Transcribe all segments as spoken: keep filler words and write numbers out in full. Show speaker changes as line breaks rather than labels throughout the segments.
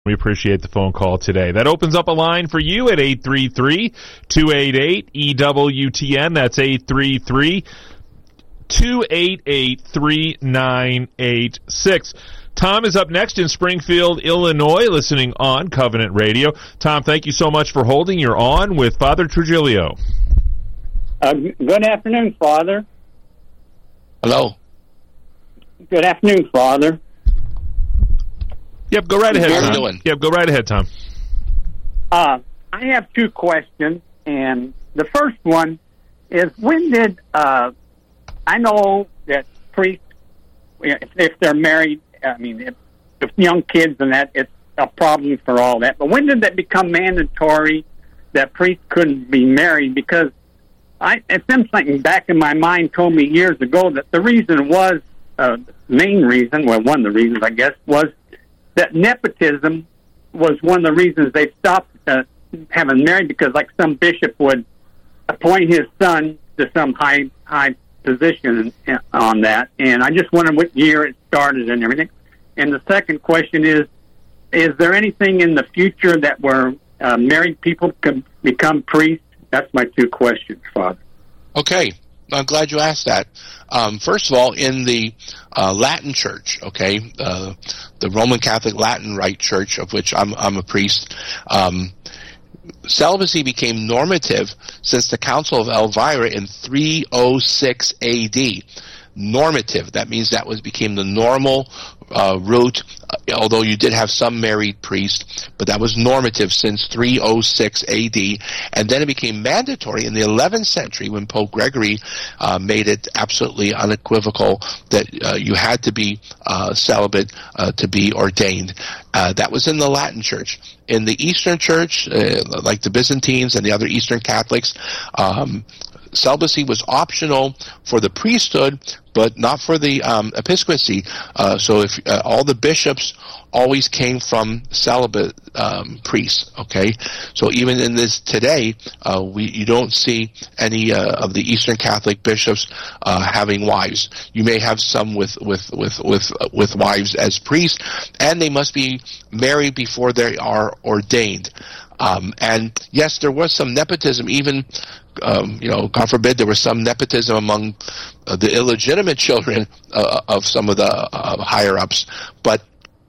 We appreciate the phone call today. That opens up a line for you at eight three three, two eight eight, E W T N. That's eight three three, two eight eight, three nine eight six. Tom is up next in Springfield, Illinois, listening on Covenant Radio. Tom, thank you so much for holding. You're on with Father Trujillo.
Uh, good afternoon, Father.
Hello.
Good afternoon, Father.
Yep, go right ahead,
How
Tom.
you doing?
Yep, go right ahead, Tom.
Uh, I have two questions, and the first one is, when did, uh, I know that priests, if, if they're married, I mean, if, if young kids and that, it's a problem for all that, but when did that become mandatory that priests couldn't be married? Because I, it seems something back in my mind told me years ago that the reason was, uh, main reason, well, one of the reasons, I guess, was that nepotism was one of the reasons they stopped uh, having married, because like some bishop would appoint his son to some high high position on that. And I just wondered what year it started and everything. And the second question is, is there anything in the future that where uh, married people could become priests? That's my two questions, Father.
Okay. I'm glad you asked that. Um, first of all, in the uh, Latin Church, okay, uh, the Roman Catholic Latin Rite Church, of which I'm, I'm a priest, um, celibacy became normative since the Council of Elvira in three oh six A D. Normative. That means that was became the normal uh, route, uh, although you did have some married priests, but that was normative since three oh six A D, and then it became mandatory in the eleventh century when Pope Gregory uh, made it absolutely unequivocal that uh, you had to be uh, celibate uh, to be ordained. Uh, that was in the Latin Church. In the Eastern Church, uh, like the Byzantines and the other Eastern Catholics, um, celibacy was optional for the priesthood, but not for the um, episcopacy. Uh, so if uh, all the bishops always came from celibate um, priests, okay? So even in this today, uh, we you don't see any uh, of the Eastern Catholic bishops uh, having wives. You may have some with with with with uh, with wives as priests, and they must be married before they are ordained. Um, and yes, there was some nepotism, even, um, you know, God forbid, there was some nepotism among uh, the illegitimate children uh, of some of the uh, higher-ups. But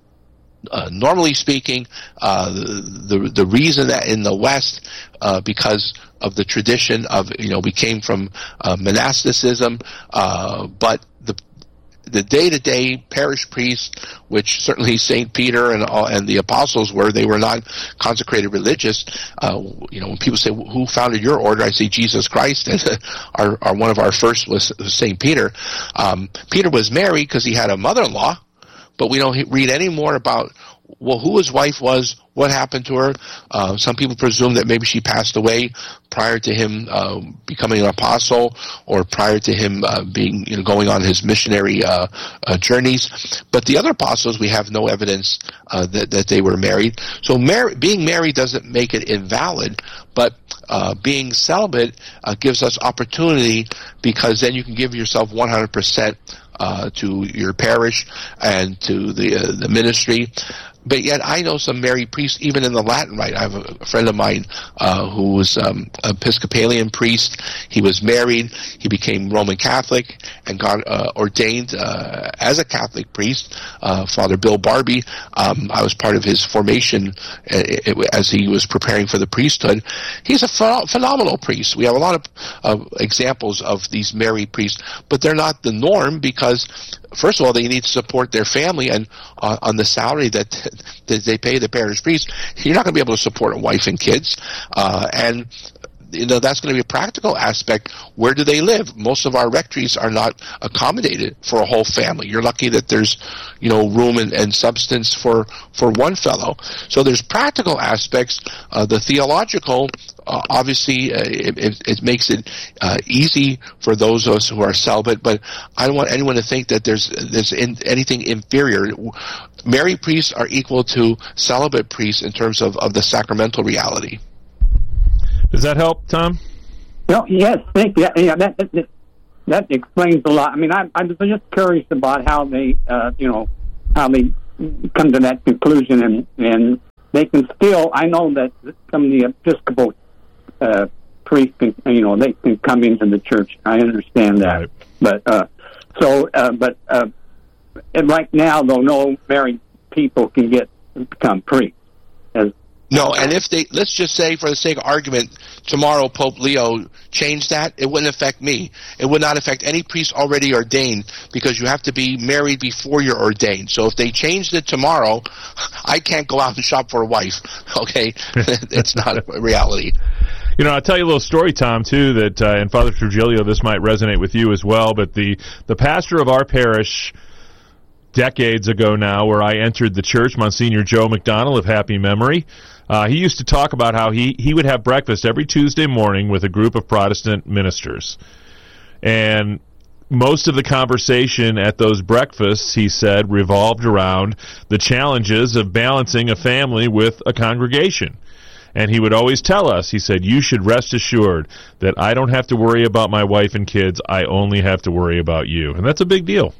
uh, normally speaking, uh, the, the reason that in the West, uh, because of the tradition of, you know, we came from uh, monasticism, uh, but the the day-to-day parish priests, which certainly Saint Peter and all, and the apostles were, they were not consecrated religious. Uh, you know, when people say, "Who founded your order?" I say Jesus Christ, and our, our one of our first was Saint Peter. Um, Peter was married because he had a mother-in-law, but we don't read any more about, well, who his wife was, what happened to her. Uh, some people presume that maybe she passed away prior to him uh, becoming an apostle, or prior to him uh, being, you know, going on his missionary uh, uh, journeys. But the other apostles, we have no evidence uh, that that they were married. So mar- being married doesn't make it invalid, but uh, being celibate uh, gives us opportunity, because then you can give yourself one hundred percent uh, to your parish and to the uh, the ministry. But yet I know some married priests, even in the Latin Rite. I have a friend of mine uh, who was um, an Episcopalian priest. He was married. He became Roman Catholic and got uh, ordained uh, as a Catholic priest. Uh, Father Bill Barbie, um, I was part of his formation it, it, as he was preparing for the priesthood. He's a ph- phenomenal priest. We have a lot of uh, examples of these married priests, but they're not the norm, because first of all, they need to support their family, and uh, on the salary that that they pay the parish priest, you're not going to be able to support a wife and kids. Uh, and you know, that's going to be a practical aspect. Where do they live? Most of our rectories are not accommodated for a whole family. You're lucky that there's, you know, room and, and substance for, for one fellow. So there's practical aspects. Uh, the theological, uh, obviously, uh, it, it, it makes it uh, easy for those of us who are celibate, but I don't want anyone to think that there's, there's in, anything inferior. Married priests are equal to celibate priests in terms of, of the sacramental reality.
Does that help, Tom?
No, yes, thank you. Yeah, that, that that explains a lot. I mean, I, I'm just curious about how they, uh, you know, how they come to that conclusion, and, and they can still, I know that some of the Episcopal uh, priests can, you know, they can come into the church. I understand that.
Right.
But, uh, so, uh, but, uh, and right now, though, no married people can get, become priests. As,
No, and if they, let's just say for the sake of argument, tomorrow Pope Leo changed that, it wouldn't affect me. It would not affect any priest already ordained, because you have to be married before you're ordained. So if they changed it tomorrow, I can't go out and shop for a wife, okay? It's not a reality.
You know, I'll tell you a little story, Tom, too, that, uh, and Father Trujillo, this might resonate with you as well, but the, the pastor of our parish decades ago now, where I entered the church, Monsignor Joe McDonnell of happy memory, Uh, he used to talk about how he, he would have breakfast every Tuesday morning with a group of Protestant ministers. And most of the conversation at those breakfasts, he said, revolved around the challenges of balancing a family with a congregation. And he would always tell us, he said, you should rest assured that I don't have to worry about my wife and kids, I only have to worry about you. And that's a big deal.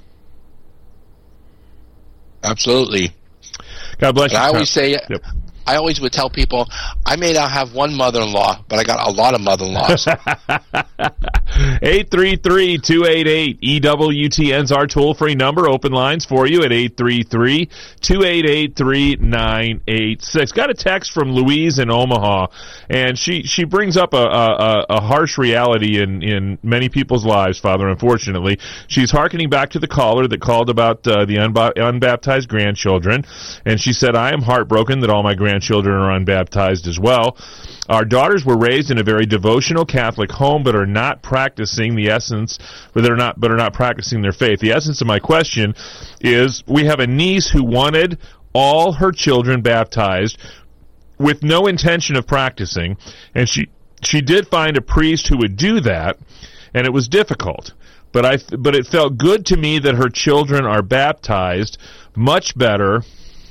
Absolutely.
God bless you.
And I always say...
Yep.
I always would tell people, I may not have one mother-in-law, but I got a lot of mother-in-laws.
eight three three, two eight eight, E W T N is our toll-free number. Open lines for you at eight three three, two eight eight, three nine eight six. Got a text from Louise in Omaha, and she, she brings up a, a, a harsh reality in, in many people's lives, Father, unfortunately. She's hearkening back to the caller that called about uh, the unba- unbaptized grandchildren, and she said, I am heartbroken that all my grandchildren Grandchildren are unbaptized as well. Our daughters were raised in a very devotional Catholic home, but are not practicing the essence, but they're not, but are not practicing their faith. The essence of my question is: we have a niece who wanted all her children baptized with no intention of practicing, and she she did find a priest who would do that, and it was difficult. But I, but it felt good to me that her children are baptized, much better.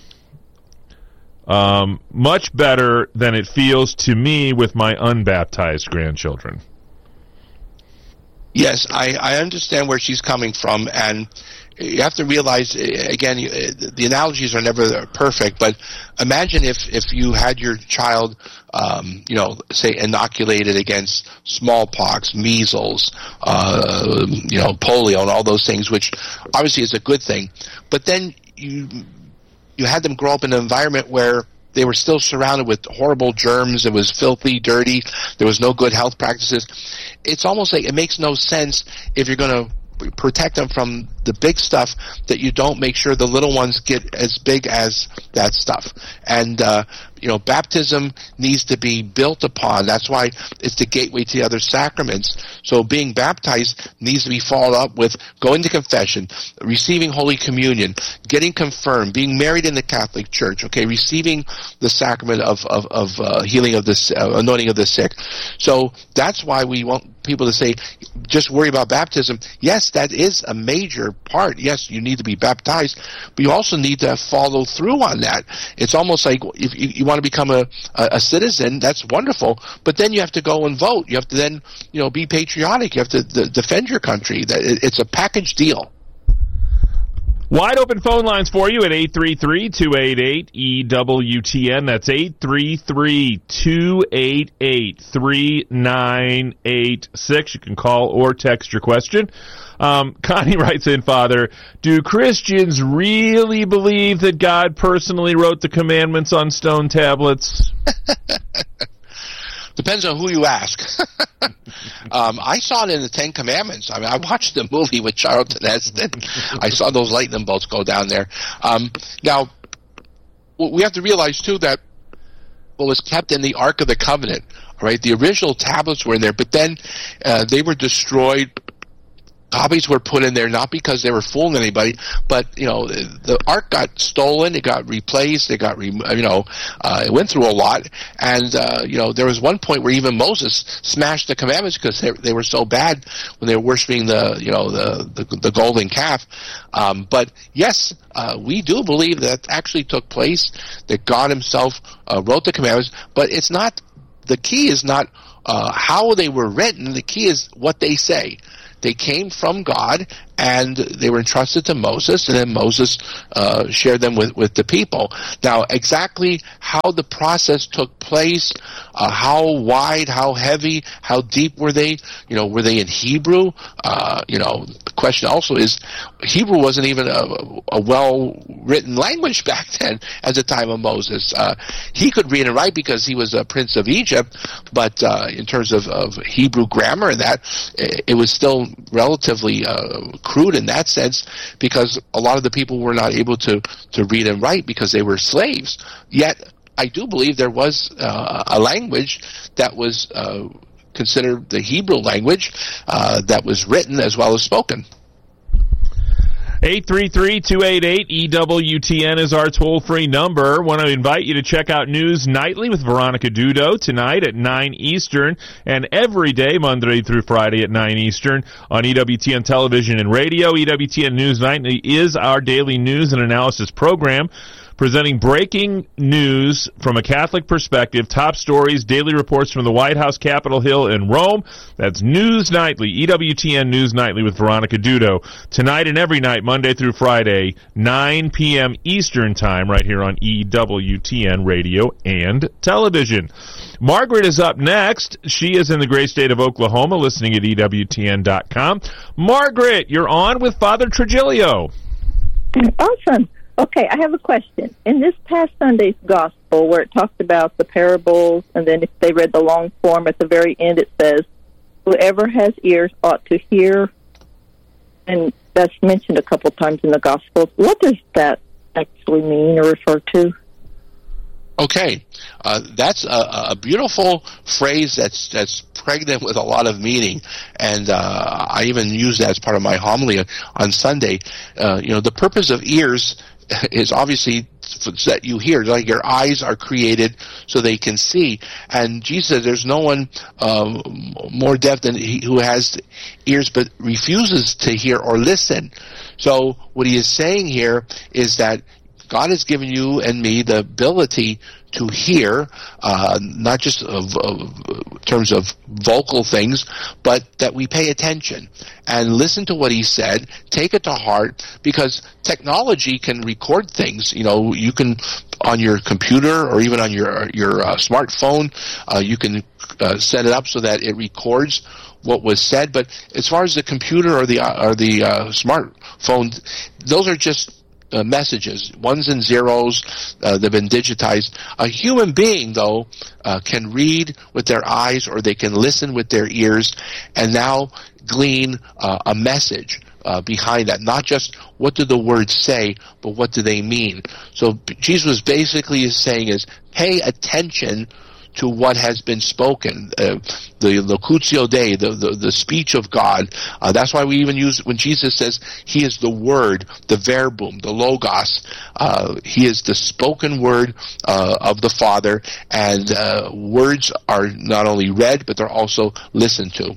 Um, much better than it feels to me with my unbaptized grandchildren.
Yes, I, I understand where she's coming from, and you have to realize, again, you, the analogies are never perfect, but imagine if, if you had your child, um, you know, say inoculated against smallpox, measles, uh, you know, polio, and all those things, which obviously is a good thing, but then you... you had them grow up in an environment where they were still surrounded with horrible germs. It was filthy, dirty. There was no good health practices. It's almost like it makes no sense if you're going to protect them from the big stuff that you don't make sure the little ones get as big as that stuff. And, uh, you know, baptism needs to be built upon. That's why it's the gateway to the other sacraments. So being baptized needs to be followed up with going to confession, receiving Holy Communion, getting confirmed, being married in the Catholic Church, okay, receiving the sacrament of, of, of uh, healing of the, uh, anointing of the sick. So that's why we want people to say, just worry about baptism. Yes, that is a major part. Yes, you need to be baptized, but you also need to follow through on that. It's almost like if you, you want to become a, a, a citizen, that's wonderful, but then you have to go and vote. You have to then, you know, be patriotic. You have to d- defend your country. That it, it's a package deal.
Wide open phone lines for you at eight three three, two eight eight, E W T N. That's eight three three, two eight eight, three nine eight six. You can call or text your question. Um, Connie writes in, Father, do Christians really believe that God personally wrote the commandments on stone tablets?
Depends on who you ask. um, I saw it in the Ten Commandments. I mean, I watched the movie with Charlton Heston. I saw those lightning bolts go down there. Um, now, we have to realize, too, that what was kept in the Ark of the Covenant, right? The original tablets were in there, but then uh, they were destroyed. Copies were put in there not because they were fooling anybody, but you know the ark got stolen, it got replaced, it got re- you know uh, it went through a lot, and uh, you know there was one point where even Moses smashed the commandments because they, they were so bad when they were worshiping the you know the the, the golden calf. Um, but yes, uh, we do believe that actually took place, that God Himself uh, wrote the commandments, but it's not. The key is not uh, how they were written. The key is what they say. They came from God, and they were entrusted to Moses, and then Moses uh, shared them with, with the people. Now, exactly how the process took place, uh, how wide, how heavy, how deep were they? You know, were they in Hebrew? Uh, you know, the question also is, Hebrew wasn't even a, a well-written language back then at the time of Moses. Uh, he could read and write because he was a prince of Egypt, but uh, in terms of, of Hebrew grammar and that, it, it was still relatively uh, crude in that sense, because a lot of the people were not able to, to read and write because they were slaves. Yet, I do believe there was uh, a language that was uh, considered the Hebrew language uh, that was written as well as spoken.
eight three three, two eight eight, E W T N is our toll-free number. Want to invite you to check out News Nightly with Veronica Dudo tonight at nine Eastern, and every day, Monday through Friday at nine Eastern on E W T N Television and Radio. E W T N News Nightly is our daily news and analysis program, presenting breaking news from a Catholic perspective, top stories, daily reports from the White House, Capitol Hill, and Rome. That's News Nightly, E W T N News Nightly with Veronica Dudo. Tonight and every night, Monday through Friday, nine p.m. Eastern Time, right here on E W T N Radio and Television. Margaret is up next. She is in the great state of Oklahoma, listening at E W T N dot com. Margaret, you're on with Father Trigilio.
Awesome. Okay, I have a question. In this past Sunday's gospel, where it talks about the parables, and then if they read the long form at the very end, it says, whoever has ears ought to hear, and that's mentioned a couple times in the Gospels. What does that actually mean or refer to?
Okay, uh, that's a, a beautiful phrase that's that's pregnant with a lot of meaning, and uh, I even use that as part of my homily on Sunday. Uh, you know, the purpose of ears is obviously that you hear, like your eyes are created so they can see. And Jesus said there's no one um, more deaf than he who has ears but refuses to hear or listen. So what he is saying here is that God has given you and me the ability to hear, uh, not just of, of terms of vocal things, but that we pay attention and listen to what he said, take it to heart, because technology can record things. You know, you can, on your computer or even on your your uh, smartphone, uh, you can uh, set it up so that it records what was said. But as far as the computer or the uh, or the uh, smartphone, those are just Uh, messages, ones and zeros, uh, they've been digitized. A human being, though, uh, can read with their eyes or they can listen with their ears and now glean uh, a message uh, behind that. Not just what do the words say, but what do they mean. So Jesus basically is saying is pay attention to what has been spoken, uh, the locutio Dei, the, the, the speech of God. Uh, that's why we even use, when Jesus says he is the word, the verbum, the logos, uh, he is the spoken word uh, of the Father, and uh, words are not only read, but they're also listened to.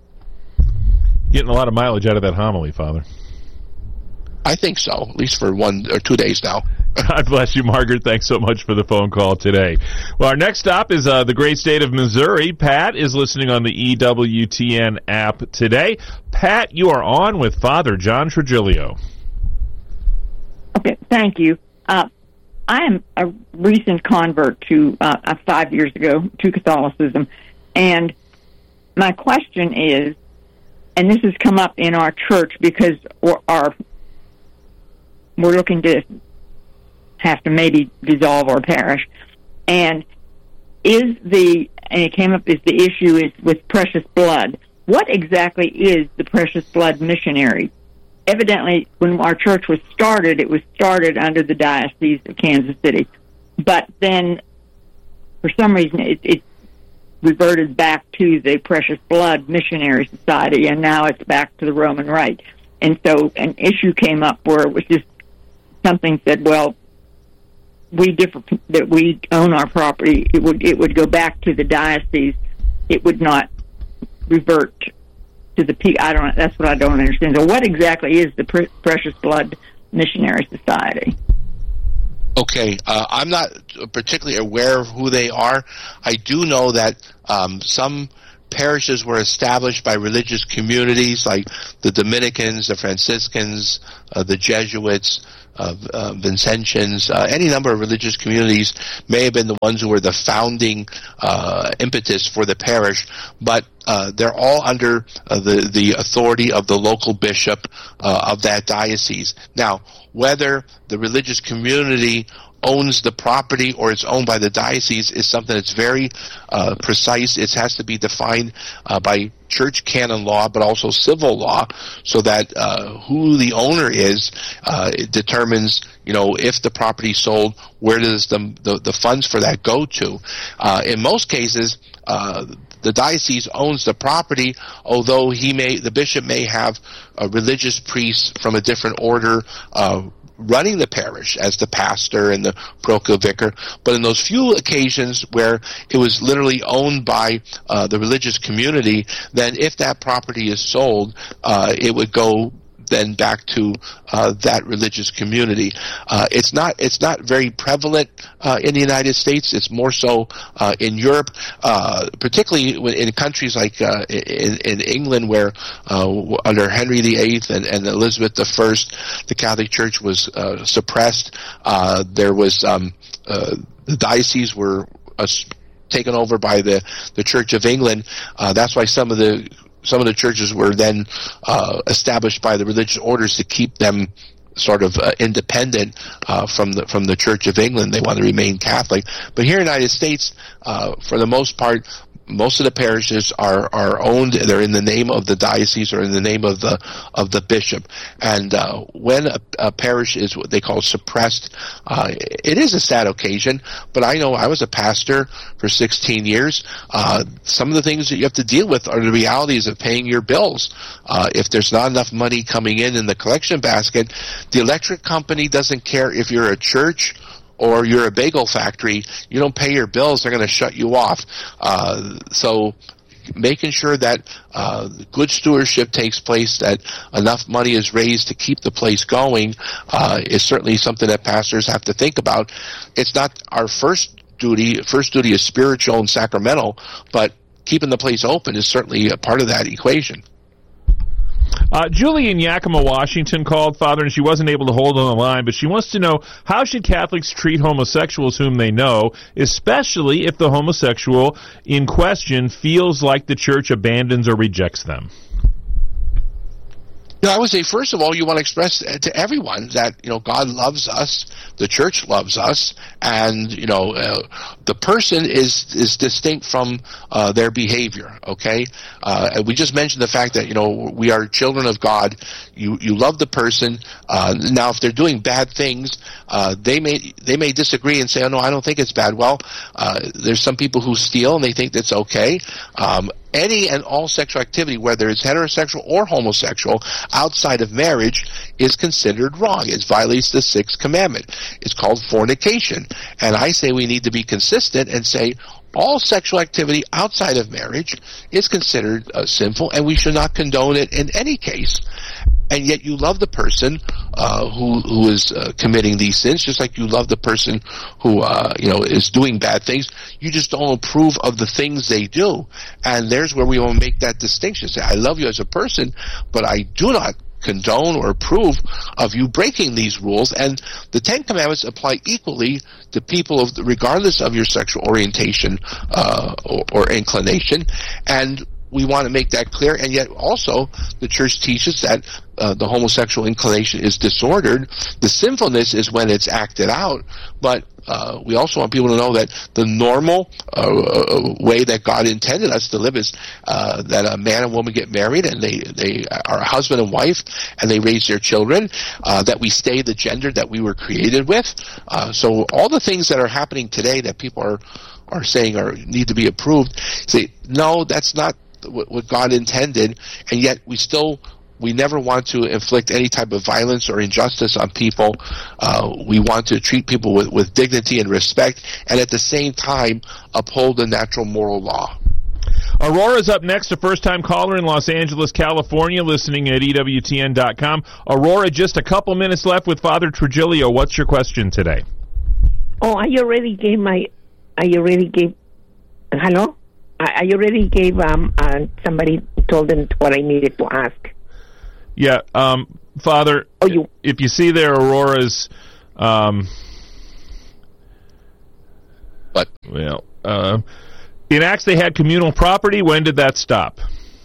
Getting a lot of mileage out of that homily, Father.
I think so, at least for one or two days now.
God bless you, Margaret. Thanks so much for the phone call today. Well, our next stop is uh, the great state of Missouri. Pat is listening on the E W T N app today. Pat, you are on with Father John Trigilio.
Okay, thank you. Uh, I am a recent convert to uh, five years ago to Catholicism, and my question is, and this has come up in our church because we're, our, we're looking to have to maybe dissolve our parish, and is the and it came up is the issue is with precious blood. What exactly is the precious blood missionary? Evidently, when our church was started, it was started under the Diocese of Kansas City, but then for some reason it, it reverted back to the Precious Blood Missionary Society, and now it's back to the Roman Rite. And so an issue came up where it was just something said, well, we differ, that we own our property, it would it would go back to the diocese. It would not revert to the P. I don't. That's what I don't understand. So, what exactly is the Pre- Precious Blood Missionary Society?
Okay, uh, I'm not particularly aware of who they are. I do know that um, some parishes were established by religious communities like the Dominicans, the Franciscans, uh, the Jesuits, uh, uh, Vincentians, uh, any number of religious communities may have been the ones who were the founding uh, impetus for the parish, but uh, they're all under uh, the, the authority of the local bishop uh, of that diocese. Now, whether the religious community owns the property or it's owned by the diocese is something that's very uh, precise. It has to be defined uh, by church canon law, but also civil law, so that uh, who the owner is uh, it determines, you know, if the property sold, where does the the, the funds for that go to? Uh, in most cases, uh, the diocese owns the property, although he may, the bishop may have a religious priest from a different order uh, running the parish as the pastor and the parochial vicar. But in those few occasions where it was literally owned by uh, the religious community, then if that property is sold, uh, it would go then back to uh, that religious community. Uh, it's not it's not very prevalent uh, in the United States. It's more so uh, in Europe, uh, particularly in countries like uh, in, in England, where uh, under Henry the Eighth and, and Elizabeth the First, the Catholic Church was uh, suppressed. Uh, there was um, uh, the dioceses were uh, taken over by the the Church of England. Uh, that's why some of the Some of the churches were then uh, established by the religious orders to keep them sort of uh, independent uh, from the from the Church of England. They want to remain Catholic. But here in the United States, uh, for the most part, most of the parishes are, are owned. They're in the name of the diocese or in the name of the of the bishop. And uh, when a, a parish is what they call suppressed, uh, it is a sad occasion. But I know I was a pastor for sixteen years. Uh, some of the things that you have to deal with are the realities of paying your bills. Uh, if there's not enough money coming in in the collection basket, the electric company doesn't care if you're a church or you're a bagel factory. You don't pay your bills, they're going to shut you off. Uh, so making sure that uh, good stewardship takes place, that enough money is raised to keep the place going, uh, is certainly something that pastors have to think about. It's not our first duty. First duty is spiritual and sacramental, but keeping the place open is certainly a part of that equation.
Uh, Julie in Yakima, Washington called, Father, and she wasn't able to hold on the line, but she wants to know, how should Catholics treat homosexuals whom they know, especially if the homosexual in question feels like the church abandons or rejects them?
You know, I would say, first of all, you want to express to everyone that, you know, God loves us, the church loves us, and, you know, uh, the person is is distinct from uh, their behavior, okay? Uh, and we just mentioned the fact that, you know, we are children of God. You you love the person. Uh, now, if they're doing bad things, uh, they may they may disagree and say, oh, no, I don't think it's bad. Well, uh, there's some people who steal, and they think that's okay. Um Any and all sexual activity, whether it's heterosexual or homosexual, outside of marriage, is considered wrong. It violates the sixth commandment. It's called fornication. And I say we need to be consistent and say all sexual activity outside of marriage is considered uh, sinful, and we should not condone it in any case. And yet you love the person uh, who who is uh, committing these sins, just like you love the person who uh, you know is doing bad things. You just don't approve of the things they do. And there's where we want to make that distinction. Say, I love you as a person, but I do not condone or approve of you breaking these rules. And the Ten Commandments apply equally to people of regardless of your sexual orientation uh, or, or inclination. And we want to make that clear, and yet also the church teaches that uh, the homosexual inclination is disordered. The sinfulness is when it's acted out, but uh, we also want people to know that the normal uh, way that God intended us to live is uh, that a man and woman get married, and they, they are a husband and wife, and they raise their children, uh, that we stay the gender that we were created with. Uh, so all the things that are happening today that people are, are saying are need to be approved, say, no, that's not what God intended, and yet we still we never want to inflict any type of violence or injustice on people. Uh, we want to treat people with, with dignity and respect, and at the same time uphold the natural moral law.
Aurora's up next, a first-time caller in Los Angeles, California, listening at E W T N dot com. Aurora, just a couple minutes left with Father Trujillo. What's your question today?
Oh, I already gave my, I already gave, hello? I, I already gave um uh, somebody told them what I needed to ask.
Yeah, um, Father,
Oh, you-
if you see there Aurora's, um,
But
well, uh, in Acts they had communal property. When did that stop?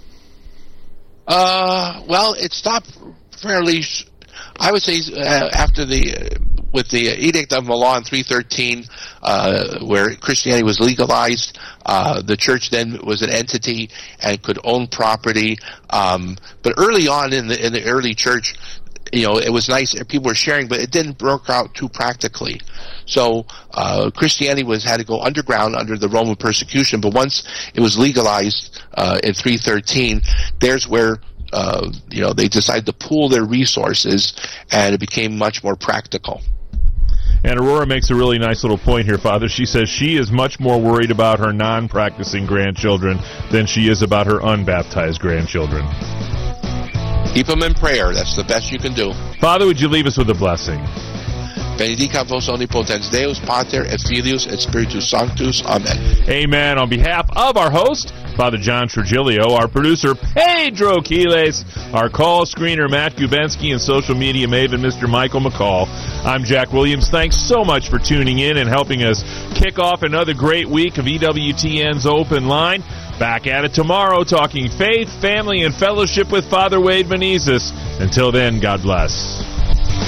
Uh, well, it stopped fairly, sh- I would say, uh, after the, uh, with the Edict of Milan three thirteen, uh, where Christianity was legalized, uh, the church then was an entity and could own property. Um, but early on in the, in the early church, you know, it was nice, people were sharing, but it didn't work out too practically. So, uh, Christianity was, had to go underground under the Roman persecution, but once it was legalized, uh, in three thirteen, there's where, uh, you know, they decided to pool their resources, and it became much more practical.
And Aurora makes a really nice little point here, Father. She says she is much more worried about her non-practicing grandchildren than she is about her unbaptized grandchildren.
Keep them in prayer. That's the best you can do.
Father, would you leave us with a blessing?
Benedicat vos omnipotens Deus, Pater et Filius et Spiritus Sanctus. Amen.
Amen. On behalf of our host, Father John Trujillo, our producer, Pedro Quiles, our call screener, Matt Gubensky, and social media maven, Mister Michael McCall, I'm Jack Williams. Thanks so much for tuning in and helping us kick off another great week of E W T N's Open Line. Back at it tomorrow, talking faith, family, and fellowship with Father Wade Menezes. Until then, God bless.